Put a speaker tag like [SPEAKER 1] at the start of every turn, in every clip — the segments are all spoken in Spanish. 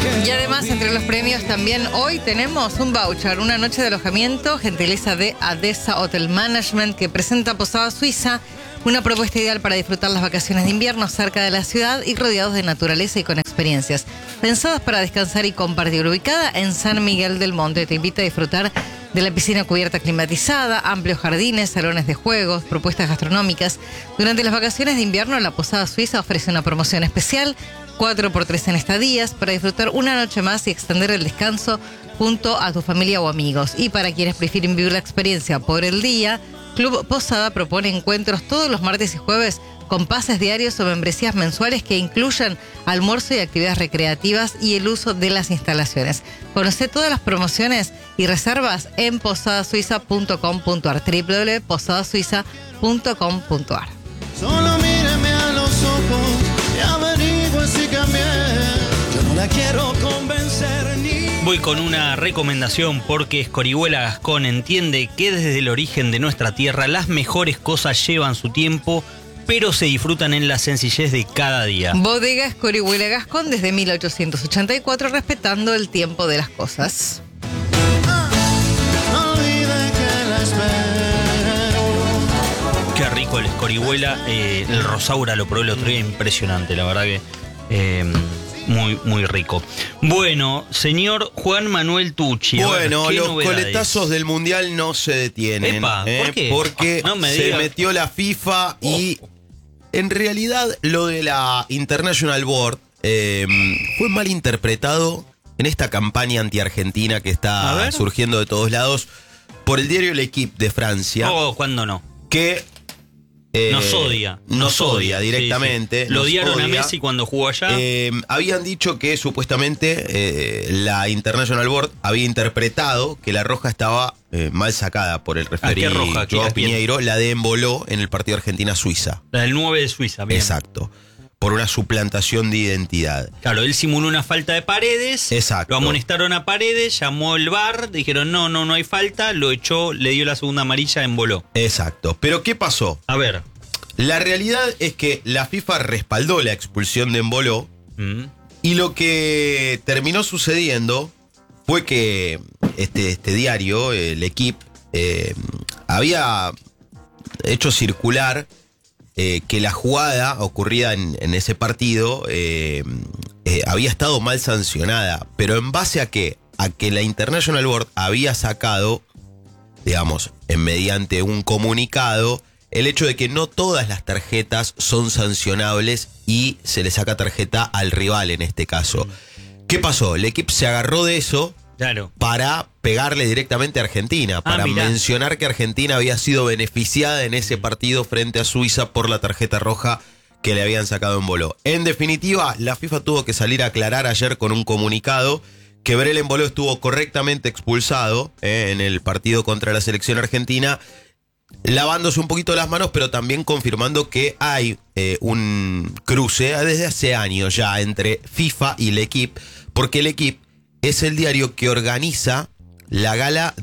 [SPEAKER 1] Y además, entre los premios también hoy tenemos un voucher, una noche de alojamiento, gentileza de Adesa Hotel Management, que presenta Posada Suiza, una propuesta ideal para disfrutar las vacaciones de invierno cerca de la ciudad y rodeados de naturaleza y con experiencias pensadas para descansar y compartir. Ubicada en San Miguel del Monte, te invita a disfrutar de la piscina cubierta climatizada, amplios jardines, salones de juegos, propuestas gastronómicas. Durante las vacaciones de invierno, la Posada Suiza ofrece una promoción especial, 4x3 en estadías, para disfrutar una noche más y extender el descanso junto a tu familia o amigos. Y para quienes prefieren vivir la experiencia por el día, Club Posada propone encuentros todos los martes y jueves con pases diarios o membresías mensuales que incluyan almuerzo y actividades recreativas y el uso de las instalaciones. Conoce todas las promociones y reservas en posadasuiza.com.ar, www.posadasuiza.com.ar.
[SPEAKER 2] Solo míreme a los ojos y averigüe si cambié. Yo no la quiero convencer ni...
[SPEAKER 3] Voy con una recomendación porque Escorihuela Gascón entiende que desde el origen de nuestra tierra las mejores cosas llevan su tiempo, pero se disfrutan en la sencillez de cada día.
[SPEAKER 1] Bodega Escorihuela Gascón desde 1884, respetando el tiempo de las cosas.
[SPEAKER 2] No olvide que la espero.
[SPEAKER 3] Qué rico el Escorihuela. El Rosaura lo probé el otro día, impresionante, la verdad que muy, muy rico. Bueno, señor Juan Manuel Tucci.
[SPEAKER 4] Bueno,
[SPEAKER 3] ¿qué
[SPEAKER 4] los
[SPEAKER 3] novedades?
[SPEAKER 4] coletazos del Mundial no se detienen.
[SPEAKER 3] Epa, ¿por qué?
[SPEAKER 4] Porque
[SPEAKER 3] No me
[SPEAKER 4] se
[SPEAKER 3] digas.
[SPEAKER 4] metió la FIFA y en realidad lo de la International Board fue mal interpretado en esta campaña anti-argentina que
[SPEAKER 3] A
[SPEAKER 4] está
[SPEAKER 3] ver.
[SPEAKER 4] surgiendo de todos lados por el diario L'Equipe de Francia,
[SPEAKER 3] Oh, ¿cuándo no?
[SPEAKER 4] que
[SPEAKER 3] Nos odia.
[SPEAKER 4] nos odia directamente.
[SPEAKER 3] Sí, sí. Lo
[SPEAKER 4] nos
[SPEAKER 3] odiaron a
[SPEAKER 4] odia.
[SPEAKER 3] Messi cuando jugó allá.
[SPEAKER 4] Habían dicho que supuestamente la International Board había interpretado que la roja estaba mal sacada por el referee
[SPEAKER 3] ¿A qué roja? ¿Qué-
[SPEAKER 4] Joao
[SPEAKER 3] a quién?
[SPEAKER 4] Piñeiro, la de Emboló en el partido Argentina-Suiza.
[SPEAKER 3] La del 9 de Suiza, bien.
[SPEAKER 4] Exacto. Por una suplantación de identidad.
[SPEAKER 3] Claro, él simuló una falta de Paredes.
[SPEAKER 4] Exacto.
[SPEAKER 3] Lo amonestaron a Paredes, llamó el VAR, dijeron no hay falta, lo echó, le dio la segunda amarilla, emboló.
[SPEAKER 4] Exacto. Pero ¿qué pasó?
[SPEAKER 3] A ver.
[SPEAKER 4] La realidad es que la FIFA respaldó la expulsión de Emboló y lo que terminó sucediendo fue que este diario, el Equipe, había hecho circular que la jugada ocurrida en ese partido había estado mal sancionada. ¿Pero en base a qué? A que la International Board había sacado, digamos, mediante un comunicado, el hecho de que no todas las tarjetas son sancionables y se le saca tarjeta al rival en este caso. ¿Qué pasó? El equipo se agarró de eso
[SPEAKER 3] Claro.
[SPEAKER 4] para pegarle directamente a Argentina, para
[SPEAKER 3] mirá.
[SPEAKER 4] mencionar que Argentina había sido beneficiada en ese partido frente a Suiza por la tarjeta roja que le habían sacado en Boló. En definitiva, la FIFA tuvo que salir a aclarar ayer con un comunicado que Brel Emboló estuvo correctamente expulsado en el partido contra la selección argentina, lavándose un poquito las manos, pero también confirmando que hay un cruce desde hace años ya entre FIFA y L'Equipe, porque L'Equipe es el diario que organizaba la gala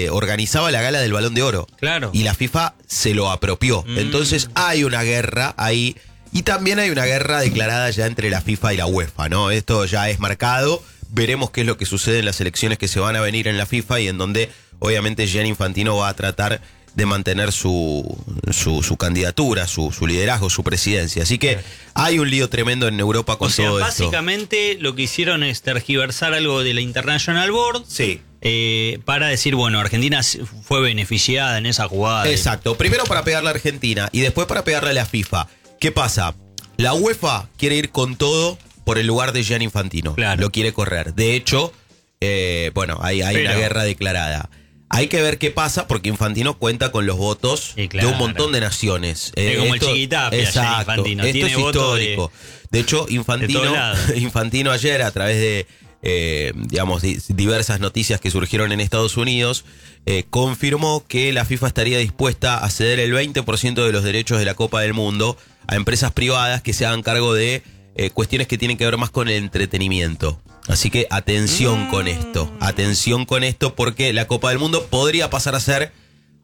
[SPEAKER 4] del Balón de Oro.
[SPEAKER 3] Claro.
[SPEAKER 4] Y la FIFA se lo apropió. Entonces hay una guerra ahí. Y también hay una guerra declarada ya entre la FIFA y la UEFA, ¿no? Esto ya es marcado. Veremos qué es lo que sucede en las elecciones que se van a venir en la FIFA y en donde obviamente Gianni Infantino va a tratar de mantener su candidatura, su liderazgo, su presidencia. Así que hay un lío tremendo en Europa con
[SPEAKER 3] O sea,
[SPEAKER 4] todo esto.
[SPEAKER 3] básicamente lo que hicieron es tergiversar algo de la International Board.
[SPEAKER 4] Sí.
[SPEAKER 3] Para decir, bueno, Argentina fue beneficiada en esa jugada.
[SPEAKER 4] Exacto. Primero para pegarle a Argentina y después para pegarle a la FIFA. ¿Qué pasa? La UEFA quiere ir con todo por el lugar de Gianni Infantino.
[SPEAKER 3] Claro.
[SPEAKER 4] Lo quiere correr. De hecho, bueno, hay una guerra declarada. Hay que ver qué pasa porque Infantino cuenta con los votos
[SPEAKER 3] Sí, claro.
[SPEAKER 4] de un montón de naciones.
[SPEAKER 3] Es como el Chiquitapia, Gianni
[SPEAKER 4] Exacto.
[SPEAKER 3] Infantino.
[SPEAKER 4] Esto
[SPEAKER 3] Tiene
[SPEAKER 4] es
[SPEAKER 3] votos
[SPEAKER 4] histórico. De hecho,
[SPEAKER 3] de todos lados.
[SPEAKER 4] Infantino ayer, a través de digamos, diversas noticias que surgieron en Estados Unidos, confirmó que la FIFA estaría dispuesta a ceder el 20% de los derechos de la Copa del Mundo a empresas privadas que se hagan cargo de cuestiones que tienen que ver más con el entretenimiento. Así que atención con esto porque la Copa del Mundo podría pasar a ser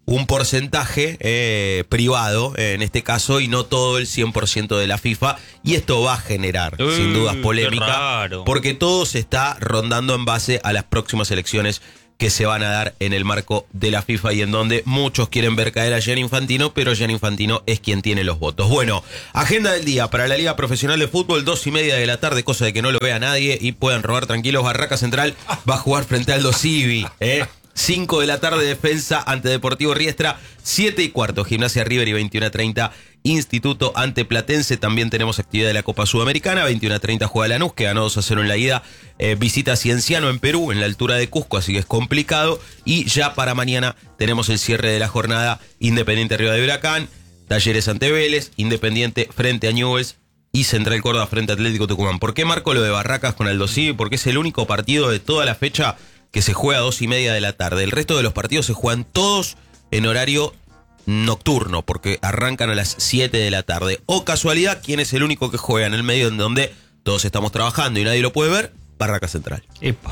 [SPEAKER 4] un porcentaje privado, en este caso, y no todo el 100% de la FIFA. Y esto va a generar, sin dudas, polémica, porque todo se está rondando en base a las próximas elecciones que se van a dar en el marco de la FIFA y en donde muchos quieren ver caer a Gianni Infantino, pero Gianni Infantino es quien tiene los votos. Bueno, agenda del día para la Liga Profesional de Fútbol, 2:30 de la tarde, cosa de que no lo vea nadie y puedan robar tranquilos. Barraca Central va a jugar frente al Aldo Civi, 5 de la tarde, Defensa ante Deportivo Riestra, 7:15, Gimnasia River y 21:30, Instituto ante Platense. También tenemos actividad de la Copa Sudamericana, 21:30 juega Lanús, que ganó 2-0 en la ida, visita a Cienciano en Perú, en la altura de Cusco, así que es complicado. Y ya para mañana tenemos el cierre de la jornada, Independiente Río de Huracán, Talleres ante Vélez, Independiente frente a Newell's y Central Córdoba frente a Atlético Tucumán. ¿Por qué marco lo de Barracas con Aldo Civi? Porque es el único partido de toda la fecha que se juega a 2:30 de la tarde. El resto de los partidos se juegan todos en horario nocturno, porque arrancan a las 7 de la tarde. O casualidad, ¿quién es el único que juega en el medio en donde todos estamos trabajando y nadie lo puede ver? Barraca Central.
[SPEAKER 3] Epa.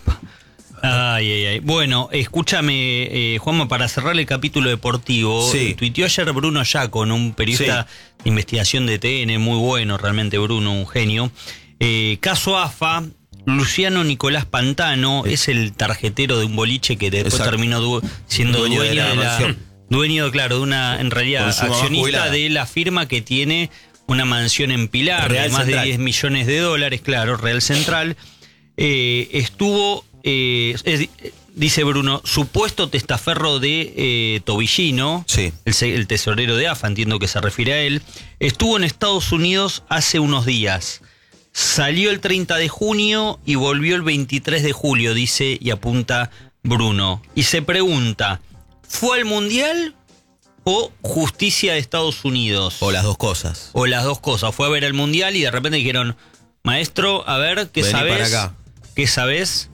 [SPEAKER 3] Ay. Bueno, escúchame, Juanma, para cerrar el capítulo deportivo, tuiteó ayer Bruno Yacon, un periodista de investigación de TN, muy bueno, realmente Bruno, un genio. Caso AFA, Luciano Nicolás Pantano es el tarjetero de un boliche que después terminó siendo dueño de la mansión. Dueño, claro, de una, en realidad, accionista de la firma que tiene una mansión en Pilar, de más de $10 millones, claro, Real Central. Estuvo, dice Bruno, supuesto testaferro de Tobillino, el tesorero de AFA, entiendo que se refiere a él, estuvo en Estados Unidos hace unos días. Salió el 30 de junio y volvió el 23 de julio, dice y apunta Bruno. Y se pregunta, ¿fue al Mundial o justicia de Estados Unidos?
[SPEAKER 4] O las dos cosas.
[SPEAKER 3] Fue a ver el Mundial y de repente dijeron, maestro, a ver, ¿qué sabes? Para acá. ¿Qué sabes?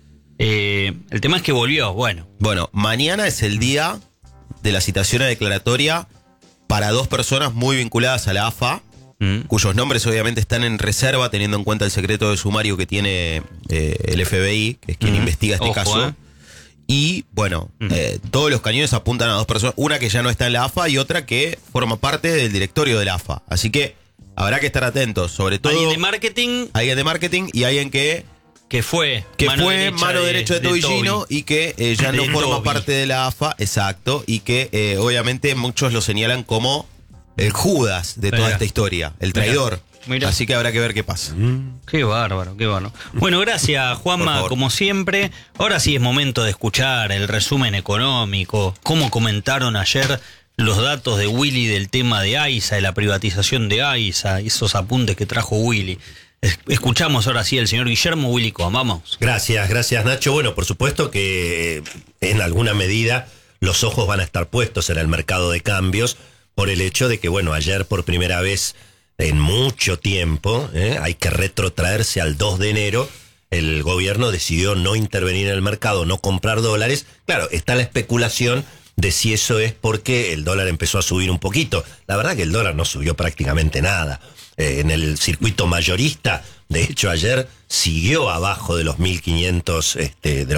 [SPEAKER 3] El tema es que volvió, bueno. Bueno,
[SPEAKER 4] mañana es el día de la citación a declaratoria para dos personas muy vinculadas a la AFA, cuyos nombres obviamente están en reserva, teniendo en cuenta el secreto de sumario que tiene el FBI, que es quien investiga este caso. Y bueno, todos los cañones apuntan a dos personas, una que ya no está en la AFA y otra que forma parte del directorio de la AFA. Así que habrá que estar atentos, sobre todo. Alguien de marketing y alguien que fue mano derecha de Tobillino y que ya no forma parte de la AFA, exacto, y que obviamente muchos lo señalan como el Judas de toda esta historia, el traidor. Mirá. Así que habrá que ver qué pasa.
[SPEAKER 3] Qué bárbaro. Bueno, gracias, Juanma, como siempre. Ahora sí es momento de escuchar el resumen económico. Cómo comentaron ayer los datos de Willy del tema de AISA, de la privatización de AISA, esos apuntes que trajo Willy. Escuchamos ahora sí al señor Guillermo Willy Cohen. Vamos.
[SPEAKER 5] Gracias, Nacho. Bueno, por supuesto que en alguna medida los ojos van a estar puestos en el mercado de cambios por el hecho de que, bueno, ayer por primera vez en mucho tiempo, hay que retrotraerse al 2 de enero, el gobierno decidió no intervenir en el mercado, no comprar dólares. Claro, está la especulación de si eso es porque el dólar empezó a subir un poquito. La verdad que el dólar no subió prácticamente nada. En el circuito mayorista, de hecho ayer siguió abajo de los 1.500,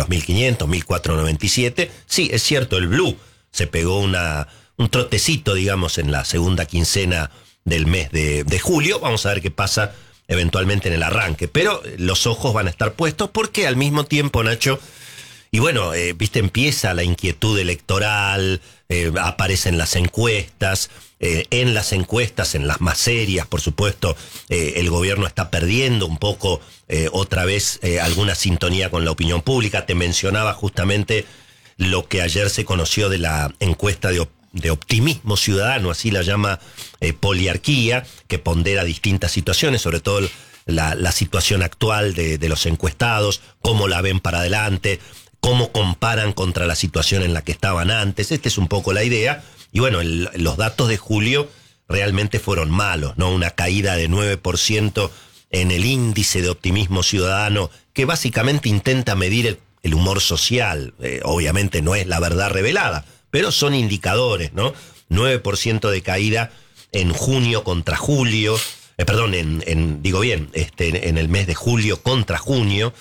[SPEAKER 5] 1.497. Sí, es cierto, el blue se pegó un trotecito, digamos, en la segunda quincena del mes de julio. Vamos a ver qué pasa eventualmente en el arranque. Pero los ojos van a estar puestos porque al mismo tiempo, Nacho, y bueno, empieza la inquietud electoral, aparecen las encuestas. En las encuestas, en las más serias, por supuesto, el gobierno está perdiendo un poco otra vez alguna sintonía con la opinión pública. Te mencionaba justamente lo que ayer se conoció de la encuesta de optimismo ciudadano, así la llama Poliarquía, que pondera distintas situaciones, sobre todo la situación actual de los encuestados, cómo la ven para adelante, cómo comparan contra la situación en la que estaban antes. Esta es un poco la idea. Y bueno, los datos de julio realmente fueron malos, ¿no? Una caída de 9% en el índice de optimismo ciudadano, que básicamente intenta medir el humor social. Obviamente no es la verdad revelada, pero son indicadores, ¿no? 9% de caída en junio contra julio. en el mes de julio contra junio,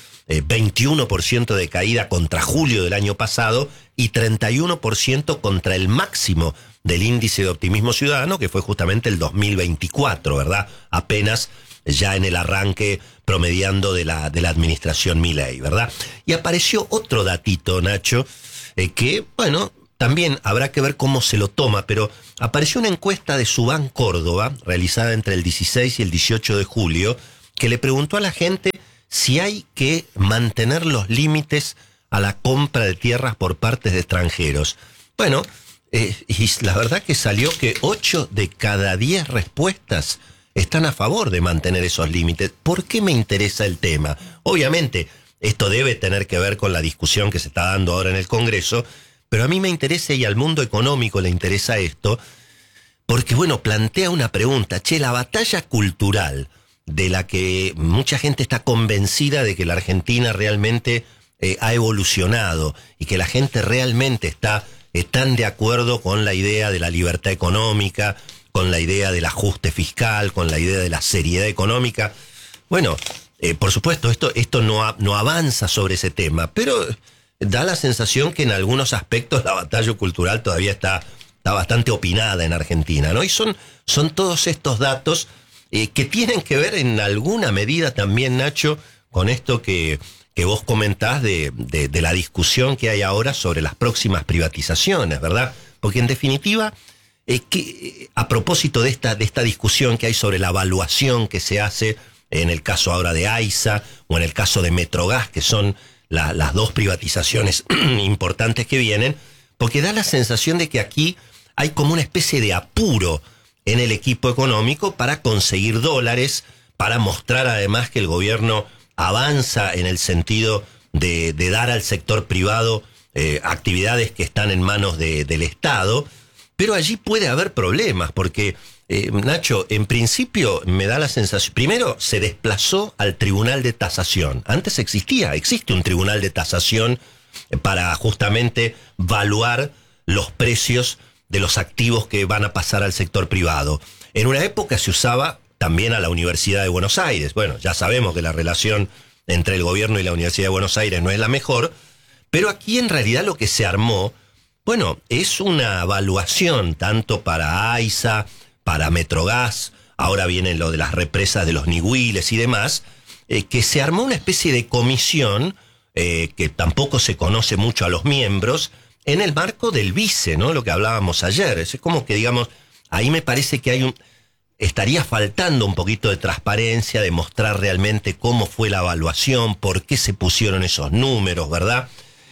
[SPEAKER 5] 21% de caída contra julio del año pasado y 31% contra el máximo del índice de optimismo ciudadano, que fue justamente el 2024, ¿verdad? Apenas ya en el arranque promediando de la administración Milei, ¿verdad? Y apareció otro datito, Nacho, que, bueno, también habrá que ver cómo se lo toma, pero apareció una encuesta de Subán Córdoba, realizada entre el 16 y el 18 de julio, que le preguntó a la gente si hay que mantener los límites a la compra de tierras por parte de extranjeros. Bueno, y la verdad que salió que 8 de cada 10 respuestas están a favor de mantener esos límites. ¿Por qué me interesa el tema? Obviamente, esto debe tener que ver con la discusión que se está dando ahora en el Congreso, pero a mí me interesa y al mundo económico le interesa esto, porque, bueno, plantea una pregunta. La batalla cultural de la que mucha gente está convencida de que la Argentina realmente ha evolucionado y que la gente realmente están de acuerdo con la idea de la libertad económica, con la idea del ajuste fiscal, con la idea de la seriedad económica. Bueno, por supuesto, esto no avanza sobre ese tema, pero da la sensación que en algunos aspectos la batalla cultural todavía está bastante opinada en Argentina, ¿no? Y son todos estos datos que tienen que ver en alguna medida también, Nacho, con esto que vos comentás de la discusión que hay ahora sobre las próximas privatizaciones, ¿verdad? Porque en definitiva, a propósito de esta discusión que hay sobre la evaluación que se hace en el caso ahora de AISA o en el caso de Metrogas, que son las dos privatizaciones importantes que vienen, porque da la sensación de que aquí hay como una especie de apuro en el equipo económico para conseguir dólares, para mostrar además que el gobierno avanza en el sentido de dar al sector privado actividades que están en manos del Estado, pero allí puede haber problemas, porque, Nacho, en principio me da la sensación, primero se desplazó al Tribunal de Tasación. Antes existe un Tribunal de Tasación para justamente evaluar los precios de los activos que van a pasar al sector privado. En una época se usaba también a la Universidad de Buenos Aires. Bueno, ya sabemos que la relación entre el gobierno y la Universidad de Buenos Aires no es la mejor, pero aquí en realidad lo que se armó, bueno, es una evaluación tanto para AISA, para Metrogas, ahora viene lo de las represas de los Nihuiles y demás, que se armó una especie de comisión que tampoco se conoce mucho a los miembros, en el marco del vice, ¿no? Lo que hablábamos ayer. Es como que, digamos, ahí me parece que estaría faltando un poquito de transparencia, de mostrar realmente cómo fue la evaluación, por qué se pusieron esos números, ¿verdad?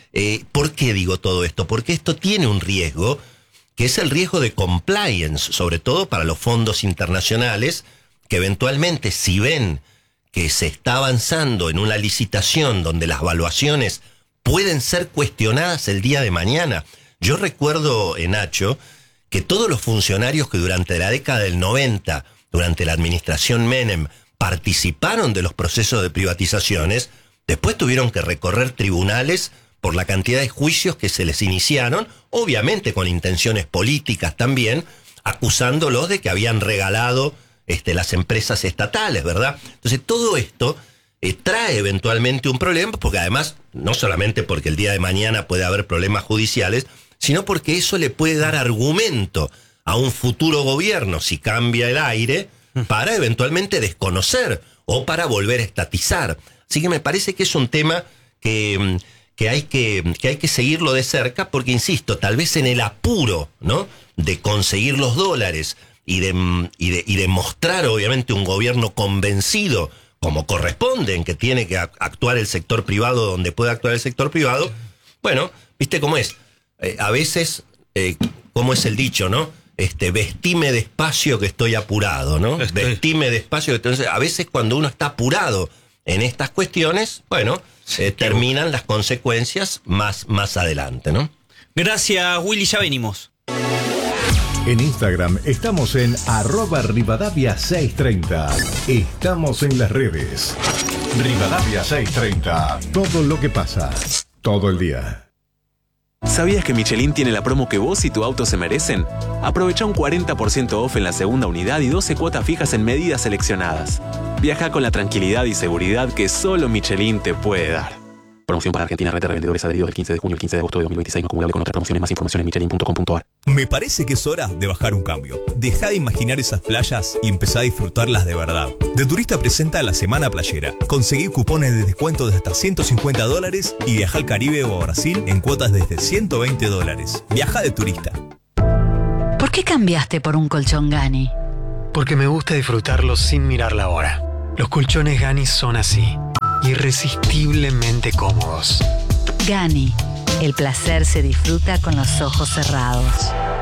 [SPEAKER 5] ¿Por qué digo todo esto? Porque esto tiene un riesgo, que es el riesgo de compliance, sobre todo para los fondos internacionales, que eventualmente, si ven que se está avanzando en una licitación donde las evaluaciones pueden ser cuestionadas el día de mañana. Yo recuerdo, Nacho, que todos los funcionarios que durante la década del 90, durante la administración Menem, participaron de los procesos de privatizaciones, después tuvieron que recorrer tribunales por la cantidad de juicios que se les iniciaron, obviamente con intenciones políticas también, acusándolos de que habían regalado las empresas estatales, ¿verdad? Entonces todo esto trae eventualmente un problema, porque además, no solamente porque el día de mañana puede haber problemas judiciales, sino porque eso le puede dar argumento a un futuro gobierno, si cambia el aire, para eventualmente desconocer o para volver a estatizar. Así que me parece que es un tema que hay que seguirlo de cerca, porque, insisto, tal vez en el apuro, ¿no?, de conseguir los dólares y de mostrar, obviamente, un gobierno convencido, como corresponde, en que tiene que actuar el sector privado donde puede actuar el sector privado. Bueno, ¿viste cómo es? A veces, ¿cómo es el dicho, no? Vestime despacio que estoy apurado, ¿no? Vestime despacio. Entonces, a veces cuando uno está apurado en estas cuestiones, bueno, terminan las consecuencias más adelante, ¿no?
[SPEAKER 3] Gracias, Willy, ya venimos.
[SPEAKER 6] En Instagram estamos en @Rivadavia630. Estamos en las redes. Rivadavia630. Todo lo que pasa, todo el día.
[SPEAKER 7] ¿Sabías que Michelin tiene la promo que vos y tu auto se merecen? Aprovecha un 40% off en la segunda unidad y 12 cuotas fijas en medidas seleccionadas. Viaja con la tranquilidad y seguridad que solo Michelin te puede dar. Promoción para Argentina, red de revendedores adheridos del 15 de junio al 15 de agosto de 2026, no acumulable con otras promociones. Más información en michelin.com.ar.
[SPEAKER 8] Me parece que es hora de bajar un cambio. Deja de imaginar esas playas y empezá a disfrutarlas de verdad. De Turista presenta la Semana Playera. Conseguí cupones de descuento de hasta $150 y viaja al Caribe o a Brasil en cuotas desde $120. Viaja de Turista.
[SPEAKER 9] ¿Por qué cambiaste por un colchón Gani?
[SPEAKER 10] Porque me gusta disfrutarlo sin mirar la hora. Los colchones Gani son así, irresistiblemente cómodos.
[SPEAKER 9] Gani, el placer se disfruta con los ojos cerrados.